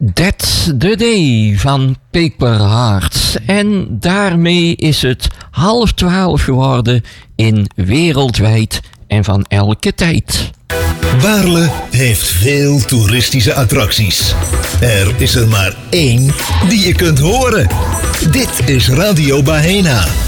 That's the Day van Paper Hearts. En daarmee is het 11:30 geworden in Wereldwijd en van elke tijd. Baarle heeft veel toeristische attracties. Er is er maar één die je kunt horen. Dit is Radio Baena.